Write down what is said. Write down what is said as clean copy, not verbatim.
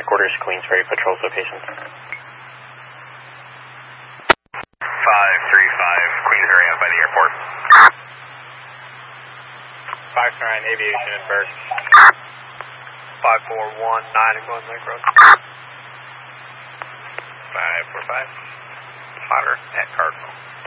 Quarters, Queensbury Patrol locations. 535, Queensbury out by the airport. 5-9 Aviation in Burke. 5419 Glen Lake Road. 545. Potter at Cardinal.